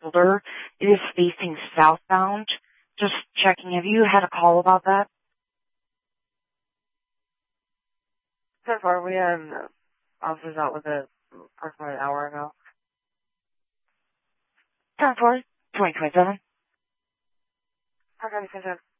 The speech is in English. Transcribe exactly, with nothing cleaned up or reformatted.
shoulder. It is facing southbound. Just checking. Have you had a call about that? So far, we had officers out with it approximately an hour ago. ten four, twenty twenty-seven. Okay,